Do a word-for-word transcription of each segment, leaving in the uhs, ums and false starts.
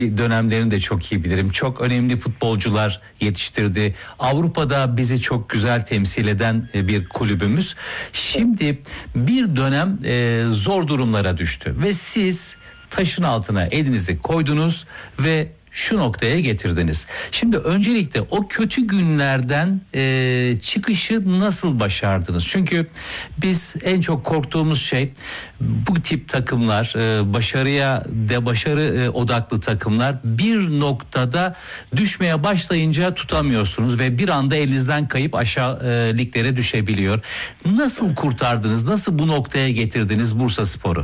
dönemlerini de çok iyi bilirim. Çok önemli futbolcular yetiştirdi. Avrupa'da bizi çok güzel temsil eden bir kulübümüz. Şimdi bir dönem e, zor durumlara düştü ve siz taşın altına elinizi koydunuz ve şu noktaya getirdiniz. Şimdi öncelikle o kötü günlerden e, çıkışı nasıl başardınız? Çünkü biz en çok korktuğumuz şey bu tip takımlar, e, başarıya de başarı e, odaklı takımlar bir noktada düşmeye başlayınca tutamıyorsunuz ve bir anda elinizden kayıp aşağı e, liglere düşebiliyor. Nasıl kurtardınız? Nasıl bu noktaya getirdiniz Bursaspor'u?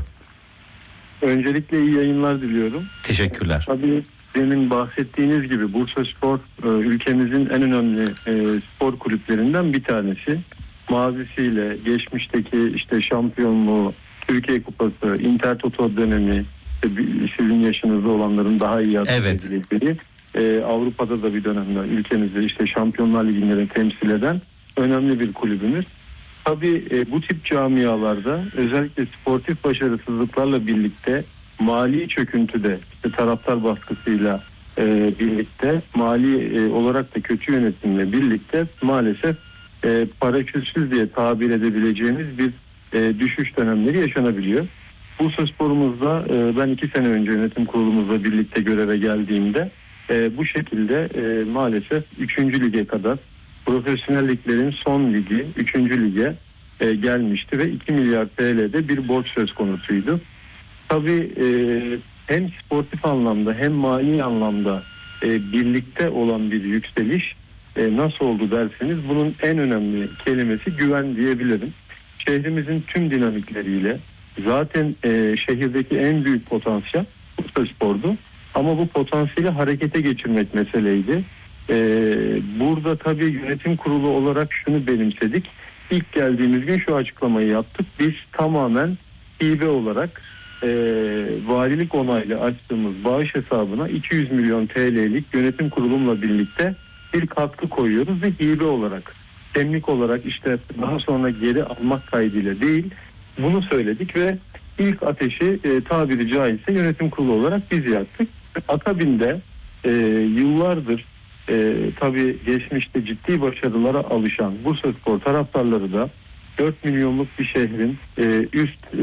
Öncelikle iyi yayınlar diliyorum. Teşekkürler. Tabii demin bahsettiğiniz gibi Bursaspor ülkemizin en önemli spor kulüplerinden bir tanesi. Mazisiyle, geçmişteki işte şampiyonluğu, Türkiye Kupası, Intertoto dönemi, sizin yaşınızda olanların daha iyi hatırlayabilecekleri, evet. Avrupa'da da bir dönemde ülkemizde işte Şampiyonlar Ligi'nde temsil eden önemli bir kulübümüz. Tabii e, bu tip camialarda özellikle sportif başarısızlıklarla birlikte mali çöküntüde, işte taraftar baskısıyla e, birlikte, mali e, olarak da kötü yönetimle birlikte maalesef e, paraşütsüz diye tabir edebileceğimiz bir e, düşüş dönemleri yaşanabiliyor. Bursaspor'umuzda e, ben iki sene önce yönetim kurulumuzla birlikte göreve geldiğimde e, bu şekilde e, maalesef üçüncü lige kadar profesyonel liglerin son ligi üçüncü lige e, gelmişti ve iki milyar T L'de bir borç söz konusuydu. Tabii e, hem sportif anlamda hem mali anlamda e, birlikte olan bir yükseliş e, nasıl oldu derseniz bunun en önemli kelimesi güven diyebilirim. Şehrimizin tüm dinamikleriyle zaten e, şehirdeki en büyük potansiyel Bursaspor'du. Ama bu potansiyeli harekete geçirmek meseleydi. Ee, burada tabii yönetim kurulu olarak şunu benimsedik. İlk geldiğimiz gün şu açıklamayı yaptık. Biz tamamen hibe olarak e, valilik onaylı açtığımız bağış hesabına iki yüz milyon T L'lik yönetim kurulumla birlikte bir katkı koyuyoruz ve hibe olarak, temlik olarak işte daha sonra geri almak kaydıyla değil, bunu söyledik ve ilk ateşi e, tabiri caizse yönetim kurulu olarak biz yaktık. Akabinde e, yıllardır e, tabii geçmişte ciddi başarılara alışan Bursaspor taraftarları da dört milyonluk bir şehrin e, üst e,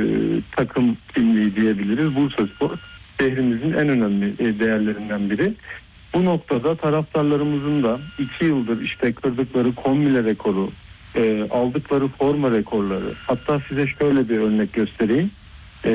takım kimliği diyebiliriz. Bursaspor şehrimizin en önemli e, değerlerinden biri. Bu noktada taraftarlarımızın da iki yıldır işte kırdıkları kombine rekoru, e, aldıkları forma rekorları, hatta size şöyle bir örnek göstereyim. E,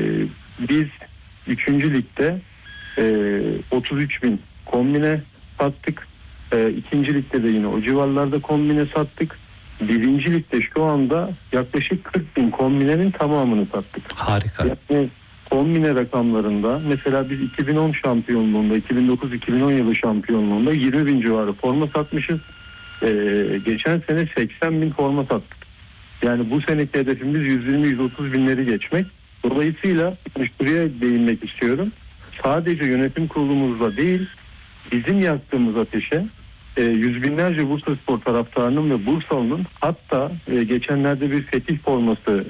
biz üçüncü ligde e, otuz üç bin kombine sattık. E, ikinci ligde de yine o civarlarda kombine sattık. Birinci ligde şu anda yaklaşık kırk bin kombinenin tamamını sattık. Harika. Yani kombine rakamlarında mesela biz iki bin on şampiyonluğunda, iki bin dokuz iki bin on yılı şampiyonluğunda yirmi bin civarı forma satmışız. Ee, geçen sene seksen bin forma sattık. Yani bu seneki hedefimiz yüz yirmi yüz otuz binleri geçmek. Dolayısıyla şuraya değinmek istiyorum. Sadece yönetim kurulumuzla değil, bizim yaktığımız ateşe e, yüz binlerce Bursaspor taraftarının ve Bursalı'nın, hatta e, geçenlerde bir fetih forması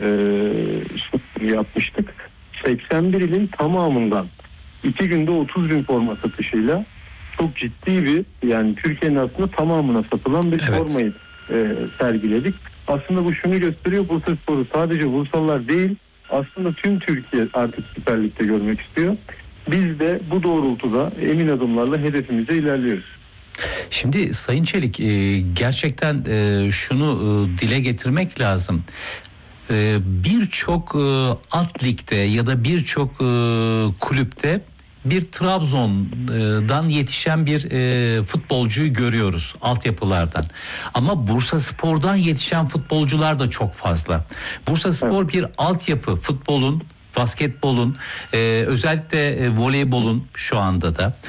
e, yapmıştık. seksen bir ilin tamamından iki günde otuz bin forma satışıyla çok ciddi bir, yani Türkiye'nin aslında tamamına satılan bir evet. formayı e, sergiledik. Aslında bu şunu gösteriyor: Bursaspor'u sadece Bursalılar değil, aslında tüm Türkiye artık Süper Lig'de görmek istiyor. Biz de bu doğrultuda emin adımlarla hedefimize ilerliyoruz. Şimdi Sayın Çelik, gerçekten şunu dile getirmek lazım. Birçok alt ligde ya da birçok kulüpte bir Trabzon'dan yetişen bir futbolcuyu görüyoruz altyapılardan. Ama Bursaspor'dan yetişen futbolcular da çok fazla. Bursaspor bir altyapı, futbolun, basketbolun, özellikle voleybolun şu anda da